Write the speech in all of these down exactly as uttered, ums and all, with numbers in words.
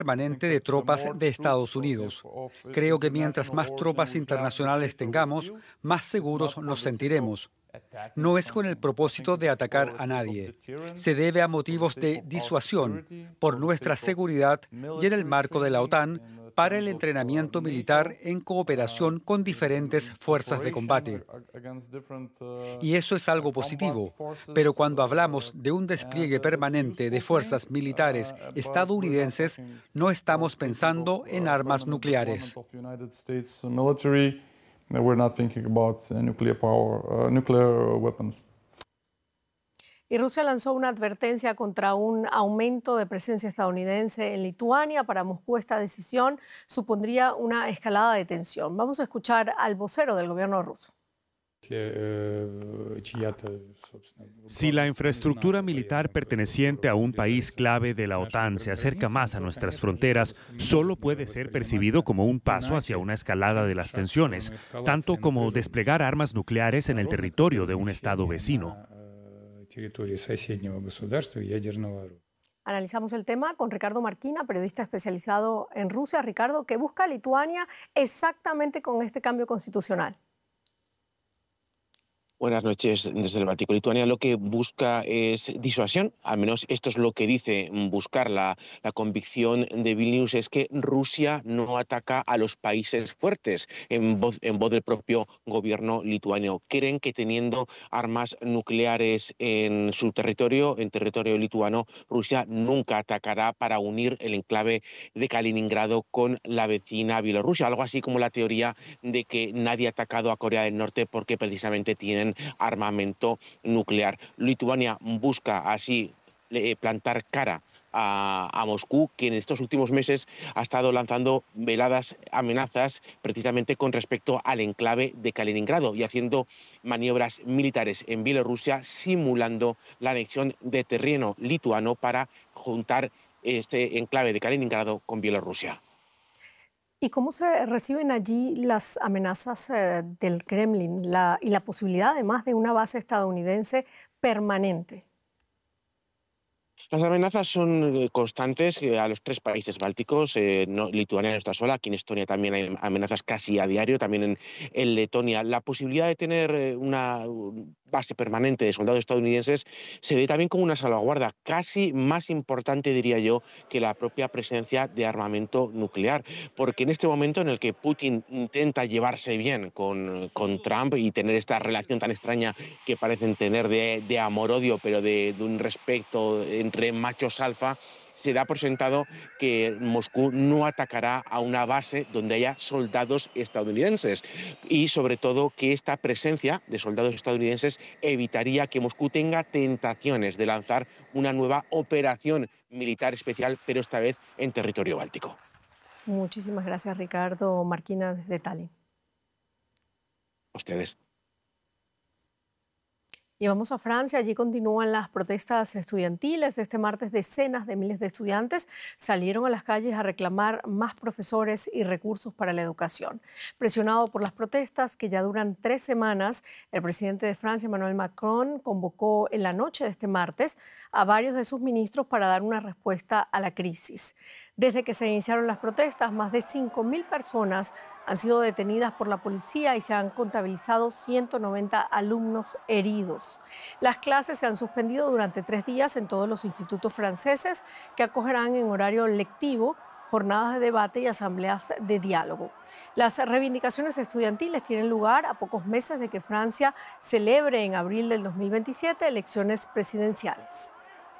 permanente de tropas de Estados Unidos. Creo que mientras más tropas internacionales tengamos, más seguros nos sentiremos. No es con el propósito de atacar a nadie. Se debe a motivos de disuasión, por nuestra seguridad y en el marco de la OTAN, para el entrenamiento militar en cooperación con diferentes fuerzas de combate. Y eso es algo positivo, pero cuando hablamos de un despliegue permanente de fuerzas militares estadounidenses, no estamos pensando en armas nucleares. We're not thinking about uh, nuclear power, uh, nuclear weapons. Y Rusia lanzó una advertencia contra un aumento de presencia estadounidense en Lituania. Para Moscú, esta decisión supondría una escalada de tensión. Vamos a escuchar al vocero del gobierno ruso. Si la infraestructura militar perteneciente a un país clave de la OTAN se acerca más a nuestras fronteras, solo puede ser percibido como un paso hacia una escalada de las tensiones, tanto como desplegar armas nucleares en el territorio de un estado vecino. Analizamos el tema con Ricardo Marquina, periodista especializado en Rusia. Ricardo, ¿qué busca Lituania exactamente con este cambio constitucional? Buenas noches desde el Báltico. Lituania lo que busca es disuasión, al menos esto es lo que dice buscar. La, la convicción de Vilnius es que Rusia no ataca a los países fuertes, en voz, en voz del propio gobierno lituano. Creen que teniendo armas nucleares en su territorio, en territorio lituano, Rusia nunca atacará para unir el enclave de Kaliningrado con la vecina Bielorrusia. Algo así como la teoría de que nadie ha atacado a Corea del Norte porque precisamente tienen armamento nuclear. Lituania busca así eh, plantar cara a, a Moscú, que en estos últimos meses ha estado lanzando veladas amenazas precisamente con respecto al enclave de Kaliningrado y haciendo maniobras militares en Bielorrusia, simulando la anexión de terreno lituano para juntar este enclave de Kaliningrado con Bielorrusia. ¿Y cómo se reciben allí las amenazas eh, del Kremlin la, y la posibilidad además de una base estadounidense permanente? Las amenazas son constantes a los tres países bálticos. Eh, no, Lituania no está sola, aquí en Estonia también hay amenazas casi a diario, también en, en Letonia. La posibilidad de tener una base permanente de soldados estadounidenses se ve también como una salvaguarda, casi más importante, diría yo, que la propia presencia de armamento nuclear. Porque en este momento en el que Putin intenta llevarse bien con, con Trump y tener esta relación tan extraña que parecen tener de, de amor-odio, pero de, de un respeto entre machos alfa, se da por sentado que Moscú no atacará a una base donde haya soldados estadounidenses y sobre todo que esta presencia de soldados estadounidenses evitaría que Moscú tenga tentaciones de lanzar una nueva operación militar especial, pero esta vez en territorio báltico. Muchísimas gracias, Ricardo Marquina, desde Tallinn. A ustedes. Y vamos a Francia, allí continúan las protestas estudiantiles. Este martes decenas de miles de estudiantes salieron a las calles a reclamar más profesores y recursos para la educación. Presionado por las protestas que ya duran tres semanas, el presidente de Francia, Emmanuel Macron, convocó en la noche de este martes a varios de sus ministros para dar una respuesta a la crisis. Desde que se iniciaron las protestas, más de cinco mil personas han sido detenidas por la policía y se han contabilizado ciento noventa alumnos heridos. Las clases se han suspendido durante tres días en todos los institutos franceses, que acogerán en horario lectivo jornadas de debate y asambleas de diálogo. Las reivindicaciones estudiantiles tienen lugar a pocos meses de que Francia celebre en abril del dos mil veintisiete elecciones presidenciales.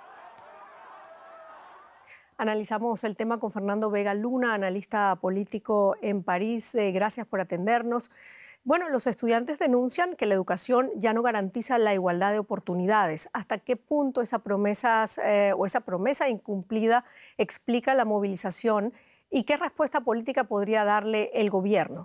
Analizamos el tema con Fernando Vega Luna, analista político en París. Eh, gracias por atendernos. Bueno, los estudiantes denuncian que la educación ya no garantiza la igualdad de oportunidades. ¿Hasta qué punto esa promesa, eh, o esa promesa incumplida explica la movilización y qué respuesta política podría darle el gobierno?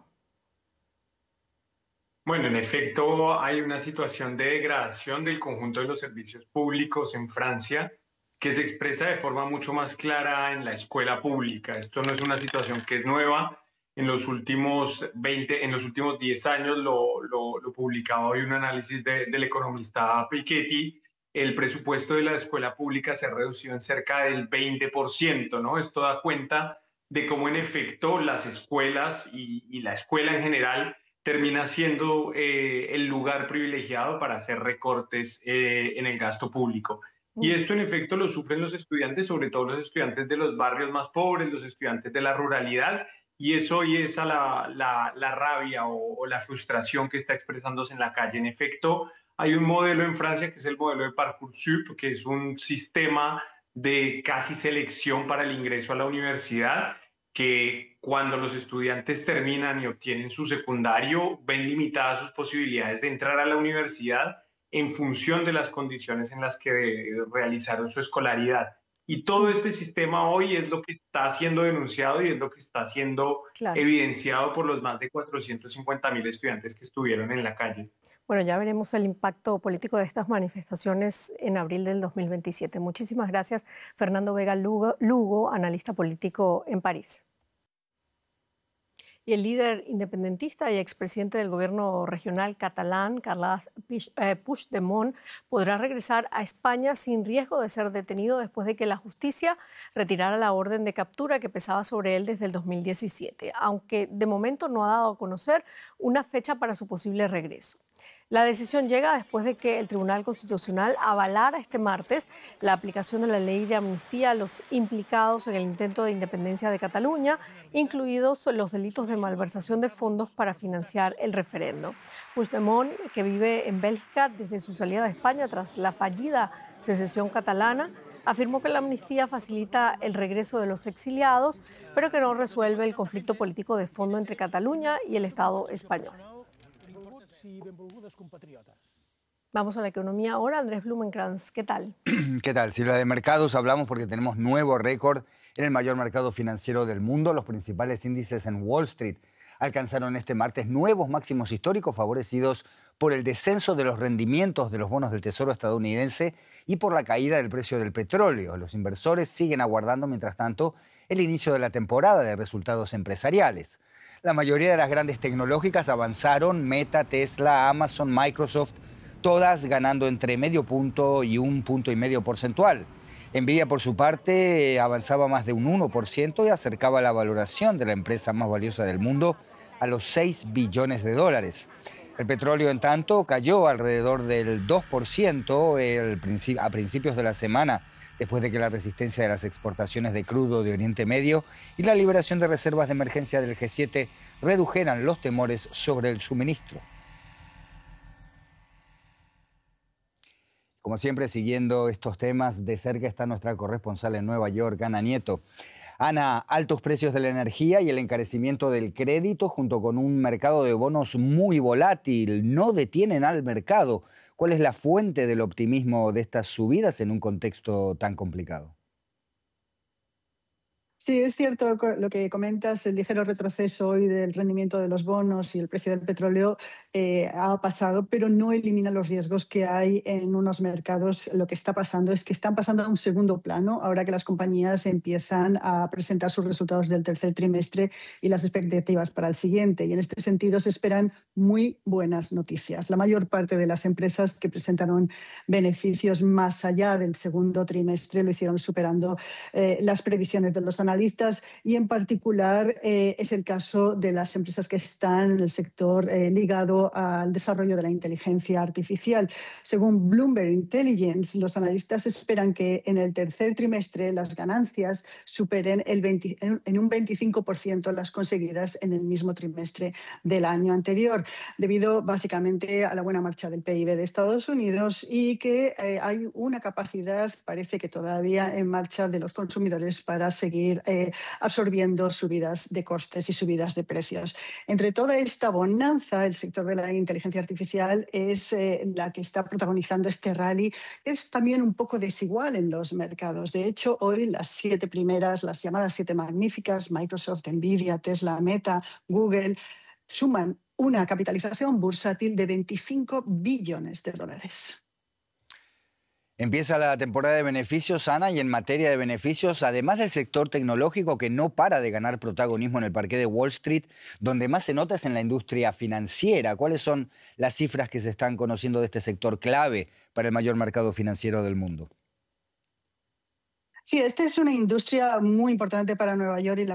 Bueno, en efecto, hay una situación de degradación del conjunto de los servicios públicos en Francia, que se expresa de forma mucho más clara en la escuela pública. Esto no es una situación que es nueva. En los últimos veinte, en los últimos diez años, lo, lo, lo publicaba hoy un análisis de, del economista Piketty, el presupuesto de la escuela pública se ha reducido en cerca del veinte por ciento, ¿no? Esto da cuenta de cómo en efecto las escuelas y, y la escuela en general termina siendo eh, el lugar privilegiado para hacer recortes eh, en el gasto público. Y esto en efecto lo sufren los estudiantes, sobre todo los estudiantes de los barrios más pobres, los estudiantes de la ruralidad, y eso hoy es a la, la, la rabia o, o la frustración que está expresándose en la calle. En efecto, hay un modelo en Francia que es el modelo de Parcoursup, que es un sistema de casi selección para el ingreso a la universidad, que cuando los estudiantes terminan y obtienen su secundario, ven limitadas sus posibilidades de entrar a la universidad en función de las condiciones en las que realizaron su escolaridad. Y todo este sistema hoy es lo que está siendo denunciado y es lo que está siendo claro. evidenciado por los más de cuatrocientos cincuenta mil estudiantes que estuvieron en la calle. Bueno, ya veremos el impacto político de estas manifestaciones en abril del dos mil veintisiete. Muchísimas gracias, Fernando Vega Lugo, Lugo, analista político en París. Y el líder independentista y expresidente del gobierno regional catalán, Carles Puigdemont, podrá regresar a España sin riesgo de ser detenido después de que la justicia retirara la orden de captura que pesaba sobre él desde el dos mil diecisiete, aunque de momento no ha dado a conocer una fecha para su posible regreso. La decisión llega después de que el Tribunal Constitucional avalara este martes la aplicación de la ley de amnistía a los implicados en el intento de independencia de Cataluña, incluidos los delitos de malversación de fondos para financiar el referendo. Puigdemont, que vive en Bélgica desde su salida de España tras la fallida secesión catalana, afirmó que la amnistía facilita el regreso de los exiliados, pero que no resuelve el conflicto político de fondo entre Cataluña y el Estado español. Vamos a la economía ahora. Andrés Blumenkrantz, ¿qué tal? ¿Qué tal? Silvia, de mercados hablamos porque tenemos nuevo récord en el mayor mercado financiero del mundo. Los principales índices en Wall Street alcanzaron este martes nuevos máximos históricos favorecidos por el descenso de los rendimientos de los bonos del Tesoro estadounidense y por la caída del precio del petróleo. Los inversores siguen aguardando, mientras tanto, el inicio de la temporada de resultados empresariales. La mayoría de las grandes tecnológicas avanzaron: Meta, Tesla, Amazon, Microsoft, todas ganando entre medio punto y un punto y medio porcentual. Nvidia, por su parte, avanzaba más de un uno por ciento y acercaba la valoración de la empresa más valiosa del mundo a los seis billones de dólares. El petróleo, en tanto, cayó alrededor del dos por ciento el principi- a principios de la semana, después de que la resistencia de las exportaciones de crudo de Oriente Medio y la liberación de reservas de emergencia del G siete redujeran los temores sobre el suministro. Como siempre, siguiendo estos temas de cerca está nuestra corresponsal en Nueva York, Ana Nieto. Ana, altos precios de la energía y el encarecimiento del crédito, junto con un mercado de bonos muy volátil, no detienen al mercado. ¿Cuál es la fuente del optimismo de estas subidas en un contexto tan complicado? Sí, es cierto lo que comentas, el ligero retroceso hoy del rendimiento de los bonos y el precio del petróleo eh, ha pasado, pero no elimina los riesgos que hay en unos mercados. Lo que está pasando es que están pasando a un segundo plano ahora que las compañías empiezan a presentar sus resultados del tercer trimestre y las expectativas para el siguiente. Y en este sentido se esperan muy buenas noticias. La mayor parte de las empresas que presentaron beneficios más allá del segundo trimestre lo hicieron superando eh, las previsiones de los analistas. Y en particular eh, es el caso de las empresas que están en el sector eh, ligado al desarrollo de la inteligencia artificial. Según Bloomberg Intelligence, los analistas esperan que en el tercer trimestre las ganancias superen el veinte, en un veinticinco por ciento las conseguidas en el mismo trimestre del año anterior, debido básicamente a la buena marcha del P I B de Estados Unidos y que eh, hay una capacidad, parece que todavía en marcha, de los consumidores para seguir Eh, absorbiendo subidas de costes y subidas de precios. Entre toda esta bonanza, el sector de la inteligencia artificial es eh, la que está protagonizando este rally. Es también un poco desigual en los mercados. De hecho, hoy las siete primeras, las llamadas siete magníficas, Microsoft, Nvidia, Tesla, Meta, Google, suman una capitalización bursátil de veinticinco billones de dólares. Empieza la temporada de beneficios, Ana, y en materia de beneficios, además del sector tecnológico que no para de ganar protagonismo en el parqué de Wall Street, donde más se nota es en la industria financiera. ¿Cuáles son las cifras que se están conociendo de este sector clave para el mayor mercado financiero del mundo? Sí, esta es una industria muy importante para Nueva York y la